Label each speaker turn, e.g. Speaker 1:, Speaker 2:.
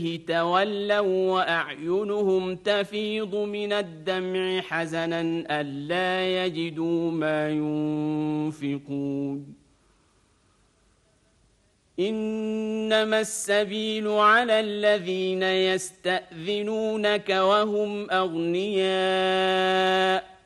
Speaker 1: تولوا وأعينهم تفيض من الدمع حزنا ألا يجدوا ما ينفقون إنما السبيل على الذين يستأذنونك وهم أغنياء